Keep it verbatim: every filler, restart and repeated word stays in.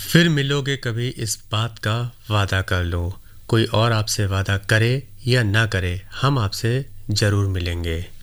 फिर मिलोगे कभी इस बात का वादा कर लो। कोई और आपसे वादा करे या ना करे, हम आपसे जरूर मिलेंगे।